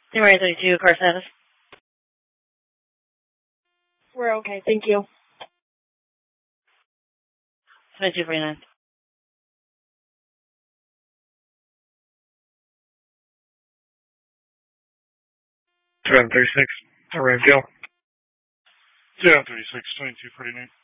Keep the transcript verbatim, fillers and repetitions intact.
January thirty-two, car status. We're okay, thank you. twenty-two forty-nine. seven thirty-six, Ramdale. seven thirty-six, twenty-two forty-nine.